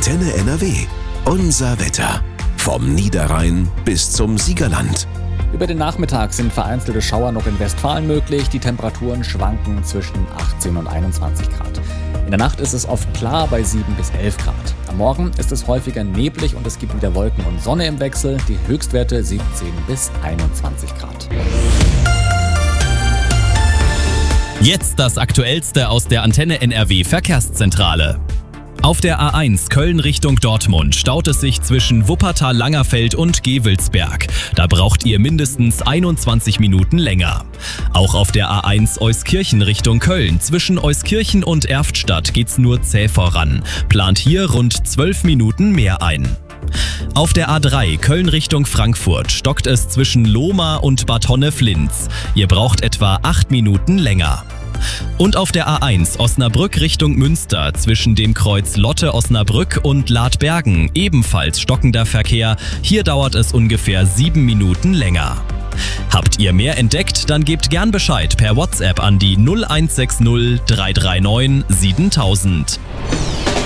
Antenne NRW. Unser Wetter. Vom Niederrhein bis zum Siegerland. Über den Nachmittag sind vereinzelte Schauer noch in Westfalen möglich. Die Temperaturen schwanken zwischen 18 und 21 Grad. In der Nacht ist es oft klar bei 7 bis 11 Grad. Am Morgen ist es häufiger neblig und es gibt wieder Wolken und Sonne im Wechsel. Die Höchstwerte 17 bis 21 Grad. Jetzt das Aktuellste aus der Antenne NRW Verkehrszentrale. Auf der A1 Köln Richtung Dortmund staut es sich zwischen Wuppertal-Langerfeld und Gevelsberg. Da braucht ihr mindestens 21 Minuten länger. Auch auf der A1 Euskirchen Richtung Köln zwischen Euskirchen und Erftstadt geht's nur zäh voran. Plant hier rund 12 Minuten mehr ein. Auf der A3 Köln Richtung Frankfurt stockt es zwischen Lohmar und Bad Honnef-Linz. Ihr braucht etwa 8 Minuten länger. Und auf der A1 Osnabrück Richtung Münster zwischen dem Kreuz Lotte-Osnabrück und Ladbergen ebenfalls stockender Verkehr. Hier dauert es ungefähr 7 Minuten länger. Habt ihr mehr entdeckt? Dann gebt gern Bescheid per WhatsApp an die 0160 339 7000.